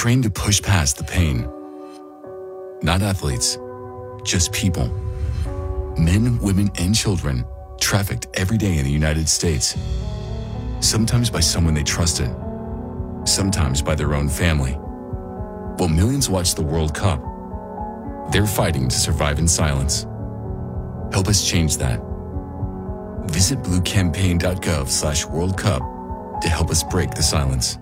trained to push past the pain. Not athletes, just people. Men, women, and children trafficked every day in the United States. Sometimes by someone they trusted, sometimes by their own family. While millions watch the World Cup, they're fighting to survive in silence. Help us change that. Visit bluecampaign.gov/World Cup to help us break the silence.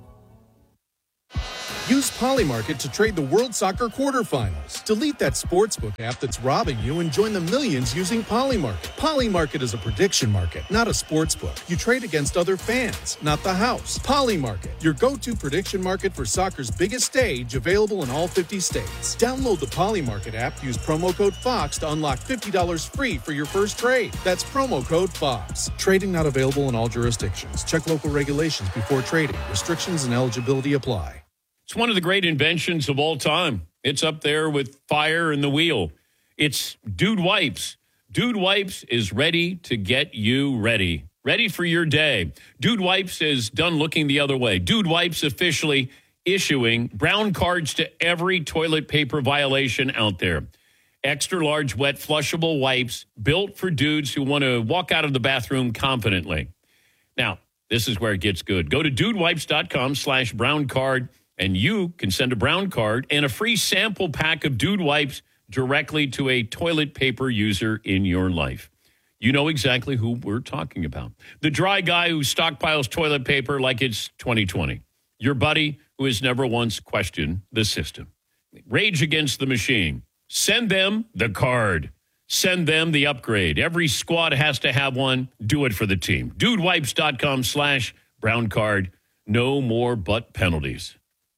Use Polymarket to trade the World Soccer quarterfinals. Delete that sportsbook app that's robbing you and join the millions using Polymarket. Polymarket is a prediction market, not a sportsbook. You trade against other fans, not the house. Polymarket, your go-to prediction market for soccer's biggest stage, available in all 50 states. Download the Polymarket app, use promo code FOX to unlock $50 free for your first trade. That's promo code FOX. Trading not available in all jurisdictions. Check local regulations before trading. Restrictions and eligibility apply. It's one of the great inventions of all time. It's up there with fire and the wheel. It's Dude Wipes. Dude Wipes is ready to get you ready. Ready for your day. Dude Wipes is done looking the other way. Dude Wipes officially issuing brown cards to every toilet paper violation out there. Extra large, wet, flushable wipes built for dudes who want to walk out of the bathroom confidently. Now, this is where it gets good. Go to dudewipes.com/brown card. And you can send a brown card and a free sample pack of Dude Wipes directly to a toilet paper user in your life. You know exactly who we're talking about. The dry guy who stockpiles toilet paper like it's 2020. Your buddy who has never once questioned the system. Rage against the machine. Send them the card. Send them the upgrade. Every squad has to have one. Do it for the team. Dudewipes.com/brown card. No more butt penalties.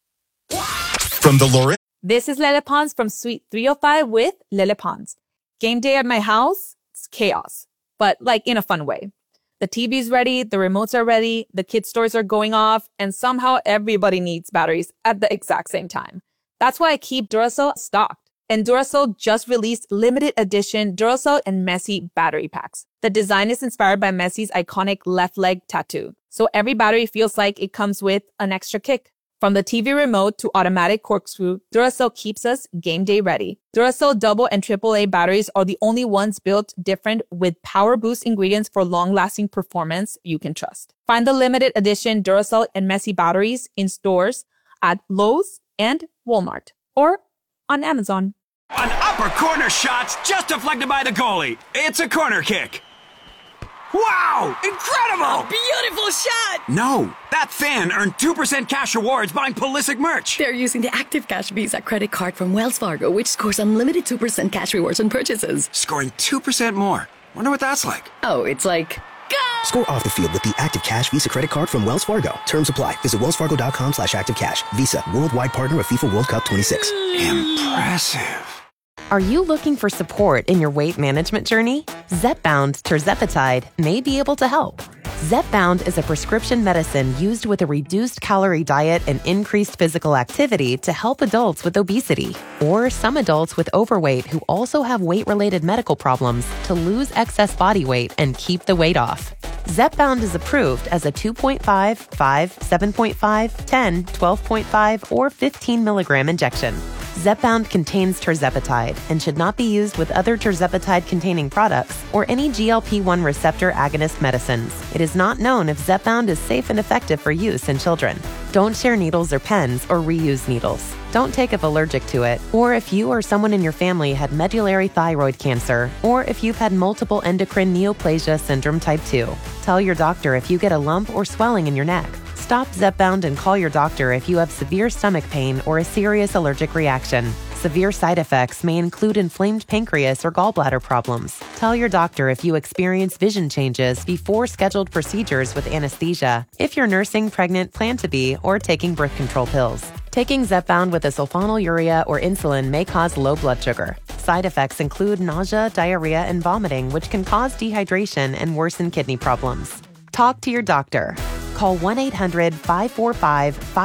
From the Lorraine. This is Lele Pons from Suite 305 with Lele Pons. Game day at my house, it's chaos, but like in a fun way. The TV's ready, the remotes are ready, the kids' toys are going off, and somehow everybody needs batteries at the exact same time. That's why I keep Duracell stocked. And Duracell just released limited edition Duracell and Messi battery packs. The design is inspired by Messi's iconic left leg tattoo. So every battery feels like it comes with an extra kick. From the TV remote to automatic corkscrew, Duracell keeps us game day ready. Duracell double and AAA batteries are the only ones built different with power boost ingredients for long-lasting performance you can trust. Find the limited edition Duracell and Messi batteries in stores at Lowe's and Walmart or on Amazon. An upper corner shot's just deflected by the goalie. It's a corner kick. Wow! Incredible! A beautiful shot! No, that fan earned 2% cash rewards buying Pulisic merch. They're using the Active Cash Visa credit card from Wells Fargo, which scores unlimited 2% cash rewards on purchases. Scoring 2% more. Wonder what that's like. Oh, it's like... Go! Score off the field with the Active Cash Visa credit card from Wells Fargo. Terms apply. Visit wellsfargo.com/activecash. Visa, worldwide partner of FIFA World Cup 26. Impressive. Are you looking for support in your weight management journey? Zepbound tirzepatide may be able to help. Zepbound is a prescription medicine used with a reduced calorie diet and increased physical activity to help adults with obesity or some adults with overweight who also have weight-related medical problems to lose excess body weight and keep the weight off. Zepbound is approved as a 2.5, 5, 7.5, 10, 12.5, or 15 milligram injection. Zepbound contains tirzepatide and should not be used with other tirzepatide-containing products or any GLP-1 receptor agonist medicines. It is not known if Zepbound is safe and effective for use in children. Don't share needles or pens or reuse needles. Don't take if allergic to it, or if you or someone in your family had medullary thyroid cancer, or if you've had multiple endocrine neoplasia syndrome type 2. Tell your doctor if you get a lump or swelling in your neck. Stop Zepbound and call your doctor if you have severe stomach pain or a serious allergic reaction. Severe side effects may include inflamed pancreas or gallbladder problems. Tell your doctor if you experience vision changes before scheduled procedures with anesthesia, if you're nursing, pregnant, plan to be, or taking birth control pills. Taking Zepbound with a sulfonylurea or insulin may cause low blood sugar. Side effects include nausea, diarrhea, and vomiting, which can cause dehydration and worsen kidney problems. Talk to your doctor. Call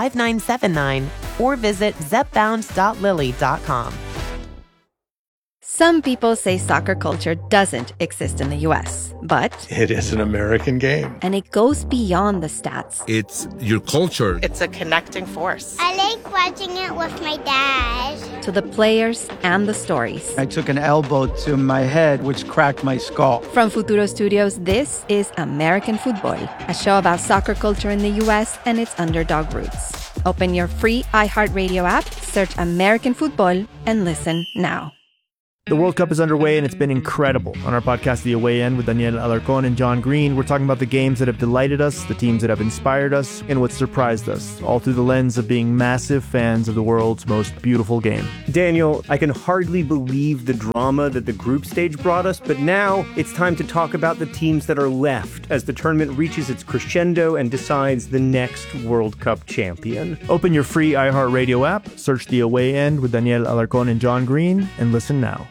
1-800-545-5979 or visit zepbound.lilly.com. Some people say soccer culture doesn't exist in the U.S., but it is an American game. And it goes beyond the stats. It's your culture. It's a connecting force. I like watching it with my dad. To the players and the stories. I took an elbow to my head, which cracked my skull. From Futuro Studios, this is American Football, a show about soccer culture in the U.S. and its underdog roots. Open your free iHeartRadio app, search American Football, and listen now. The World Cup is underway, and it's been incredible. On our podcast, The Away End, with Daniel Alarcón and John Green, we're talking about the games that have delighted us, the teams that have inspired us, and what surprised us, all through the lens of being massive fans of the world's most beautiful game. Daniel, I can hardly believe the drama that the group stage brought us, but now it's time to talk about the teams that are left as the tournament reaches its crescendo and decides the next World Cup champion. Open your free iHeartRadio app, search The Away End with Daniel Alarcón and John Green, and listen now.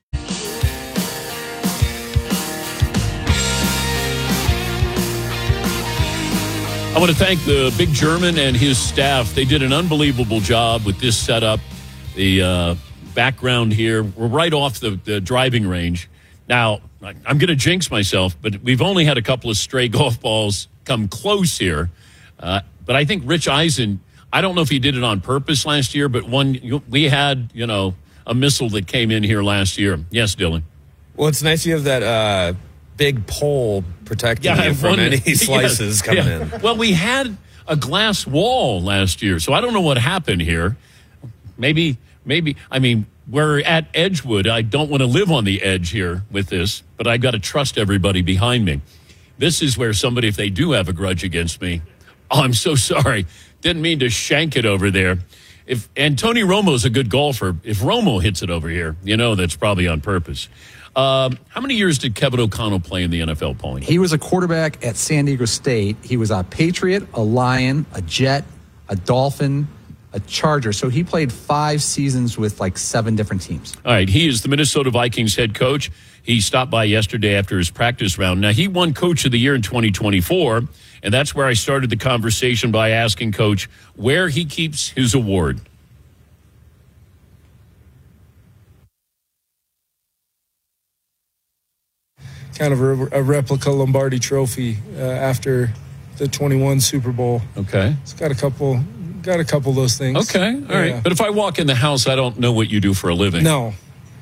I want to thank the Big German and his staff. They did an unbelievable job with this setup. The background here, we're right off the driving range. Now, I'm going to jinx myself, but we've only had a couple of stray golf balls come close here. But I think Rich Eisen, I don't know if he did it on purpose last year, but we had, a missile that came in here last year. Yes, Dylan. Well, it's nice you have that big pole protecting you from any slices coming in. Well, we had a glass wall last year, so I don't know what happened here. Maybe, I mean, we're at Edgewood. I don't want to live on the edge here with this, but I got to trust everybody behind me. This is where somebody, if they do have a grudge against me, I'm so sorry. Didn't mean to shank it over there. And Tony Romo's a good golfer. If Romo hits it over here, that's probably on purpose. How many years did Kevin O'Connell play in the NFL, Paulie? He was a quarterback at San Diego State. He was a Patriot, a Lion, a Jet, a Dolphin, a Charger. So he played 5 seasons with 7 different teams. All right. He is the Minnesota Vikings head coach. He stopped by yesterday after his practice round. Now, he won Coach of the Year in 2024, and that's where I started the conversation by asking Coach where he keeps his award. Kind of a replica Lombardi trophy after the 21 Super Bowl. Okay. It's got a couple of those things. Okay. All right. But if I walk in the house, I don't know what you do for a living. No.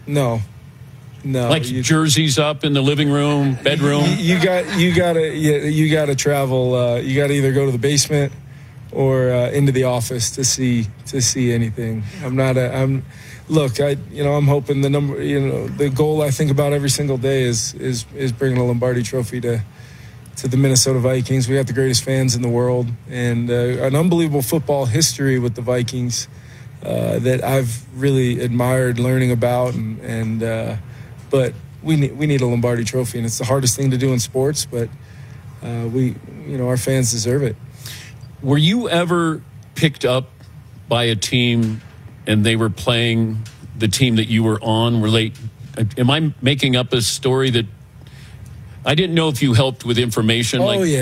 Like jerseys up in the living room, bedroom. You gotta travel. You gotta either go to the basement or into the office to see anything. Look, I'm hoping the goal I think about every single day is bringing a Lombardi trophy to the Minnesota Vikings. We got the greatest fans in the world and an unbelievable football history with the Vikings that I've really admired learning about but we need a Lombardi trophy, and it's the hardest thing to do in sports, but our fans deserve it. Were you ever picked up by a team and they were playing the team that you were on? Am I making up a story that I didn't know if you helped with information?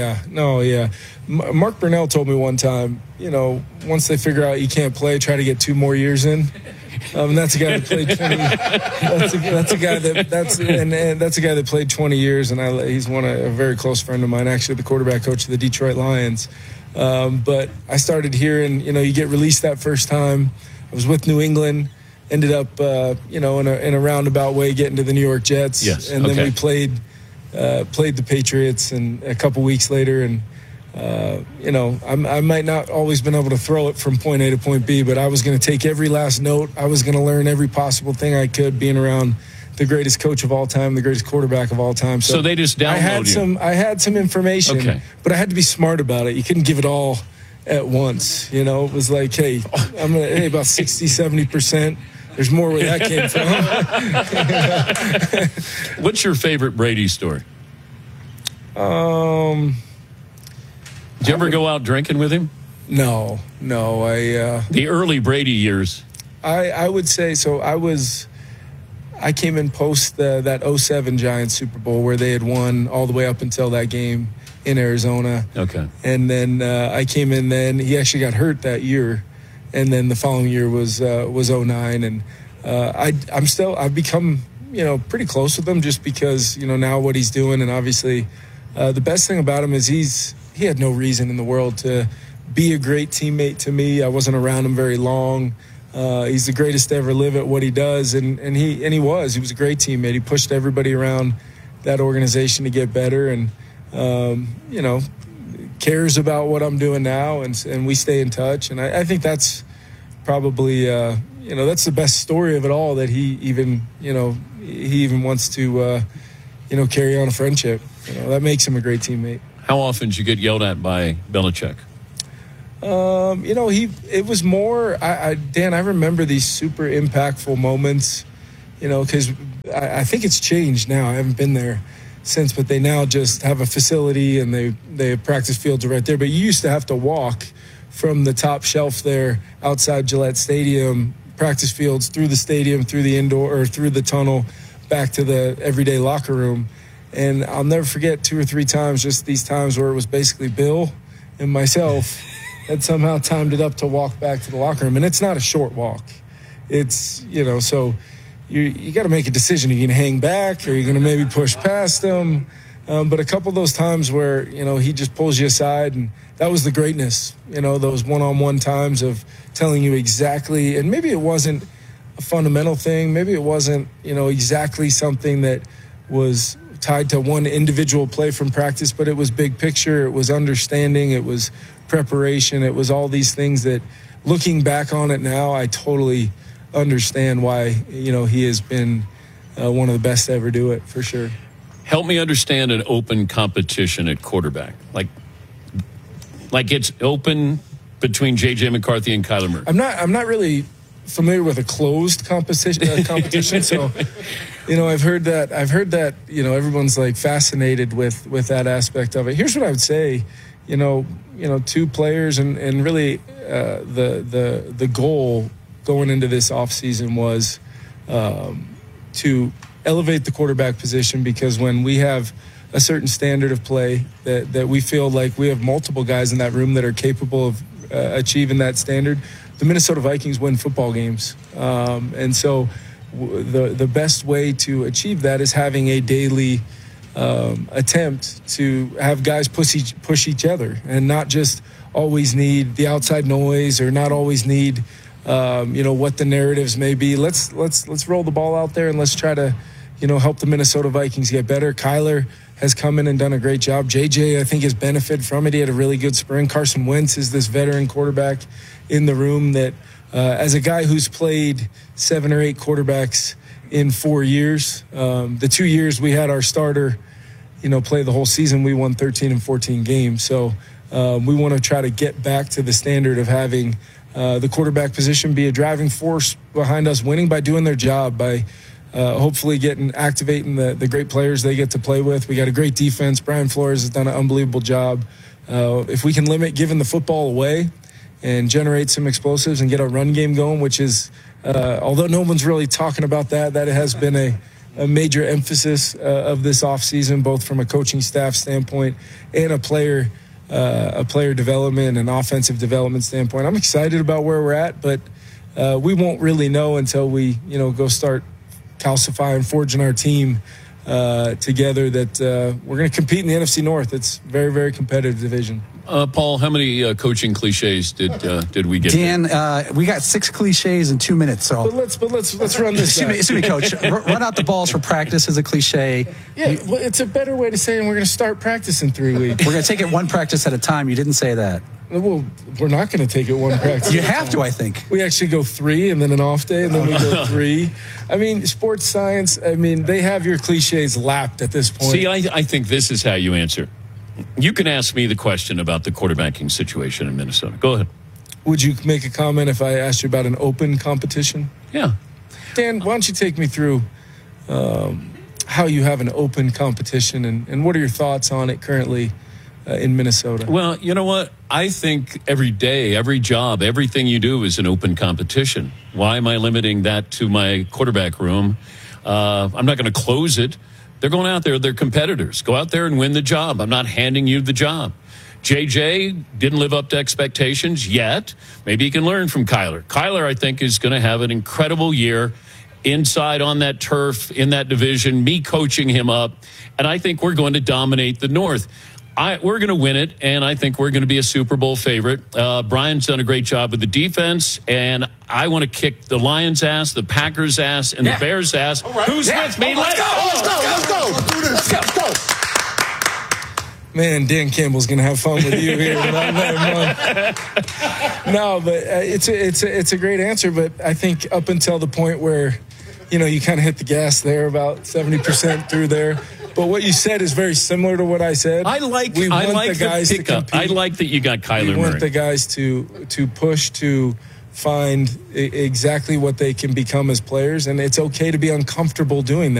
Mark Brunell told me one time, once they figure out you can't play, try to get 2 more years in. That's a guy that played 20. That's a guy that played 20 years, and he's a very close friend of mine, actually the quarterback coach of the Detroit Lions. But I started hearing, you get released that first time. I was with New England, ended up, in a roundabout way getting to the New York Jets. Yes. And then we played the Patriots, and a couple weeks later, and I might not always been able to throw it from point A to point B, but I was going to take every last note. I was going to learn every possible thing I could, being around the greatest coach of all time, the greatest quarterback of all time. So they just download I had some information, but I had to be smart about it. You couldn't give it all at once. It was like, hey, about 60, 70%. There's more where that came from. What's your favorite Brady story? Did you ever go out drinking with him? No. The early Brady years. I would say so. I came in post that 07 Giants Super Bowl where they had won all the way up until that game in Arizona. Okay. And then I came in then. He actually got hurt that year. And then the following year was 09. And I've become pretty close with him just because, now what he's doing. And obviously the best thing about him is he had no reason in the world to be a great teammate to me. I wasn't around him very long. He's the greatest to ever live at what he does. And he was a great teammate. He pushed everybody around that organization to get better and, cares about what I'm doing now. And we stay in touch. And I think that's probably, that's the best story of it all, that he even wants to, carry on a friendship. That makes him a great teammate. How often did you get yelled at by Belichick? It was more, Dan, I remember these super impactful moments, because I think it's changed now. I haven't been there since, but they now just have a facility and they have practice fields right there. But you used to have to walk from the top shelf there outside Gillette Stadium, practice fields, through the stadium, through the indoor or through the tunnel, back to the everyday locker room. And I'll never forget 2 or 3 times, just these times where it was basically Bill and myself had somehow timed it up to walk back to the locker room. And it's not a short walk. It's, so you got to make a decision. Are you going to hang back? Or are you going to maybe push past them? But a couple of those times where, he just pulls you aside, and that was the greatness, those one-on-one times of telling you exactly, and maybe it wasn't a fundamental thing. Maybe it wasn't, exactly something that was tied to one individual play from practice, but it was big picture. It was understanding. It was preparation. It was all these things that, looking back on it now, I totally understand why, he has been one of the best to ever do it, for sure. Help me understand an open competition at quarterback. Like it's open between J.J. McCarthy and Kyler Murray. I'm not really familiar with a closed competition. So, I've heard that, everyone's like fascinated with that aspect of it. Here's what I would say, 2 players and really the goal going into this offseason was to elevate the quarterback position, because when we have a certain standard of play that we feel like we have multiple guys in that room that are capable of achieving that standard, the Minnesota Vikings win football games. And so the best way to achieve that is having a daily attempt to have guys push each other, and not just always need the outside noise, or not always need what the narratives may be. Let's roll the ball out there, and let's try to help the Minnesota Vikings get better. Kyler has come in and done a great job. JJ, I think, has benefited from it. He had a really good spring. Carson Wentz is this veteran quarterback in the room that, as a guy who's played 7 or 8 quarterbacks in 4 years, the 2 years we had our starter, play the whole season, we won 13 and 14 games. So we want to try to get back to the standard of having the quarterback position be a driving force behind us winning by doing their job, by hopefully activating the great players they get to play with. We got a great defense. Brian Flores has done an unbelievable job. If we can limit giving the football away and generate some explosives and get our run game going, which is, although no one's really talking about that has been a major emphasis of this offseason, both from a coaching staff standpoint and a player development and offensive development standpoint. I'm excited about where we're at, but we won't really know until we, go start calcifying, forging our team together, that we're going to compete in the NFC North. It's a very, very competitive division. Paul, how many coaching cliches did we get? Dan, we got 6 cliches in 2 minutes. So, but let's run this. Excuse me, Coach. Run out the balls for practice is a cliche. Yeah, well, it's a better way to say it. We're going to start practice in 3 weeks. We're going to take it one practice at a time. You didn't say that. Well, we're not going to take it one practice. You have to, I think. We actually go 3 and then an off day, and then we go 3. I mean, sports science, they have your cliches lapped at this point. See, I think this is how you answer. You can ask me the question about the quarterbacking situation in Minnesota. Go ahead. Would you make a comment if I asked you about an open competition? Yeah. Dan, why don't you take me through how you have an open competition, and what are your thoughts on it currently in Minnesota? Well, you know what? I think every day, every job, everything you do is an open competition. Why am I limiting that to my quarterback room? I'm not going to close it. They're going out there. They're competitors. Go out there and win the job. I'm not handing you the job. JJ didn't live up to expectations yet. Maybe he can learn from Kyler. Kyler, I think, is going to have an incredible year. inside on that turf in that division, me coaching him up, and I think we're going to dominate the North. We're going to win it, and I think we're going to be a Super Bowl favorite. Brian's done a great job with the defense, and I want to kick the Lions' ass, the Packers' ass, and the Bears' ass. Right. Who's with me? Let's go. Let's go. Man, Dan Campbell's going to have fun with you here. No, but it's a great answer. But I think up until the point where, you kind of hit the gas there, about 70% through there. But what you said is very similar to what I said. I like the pickup. I like that you got Kyler Murray. We want the guys to push to find exactly what they can become as players, and it's okay to be uncomfortable doing that.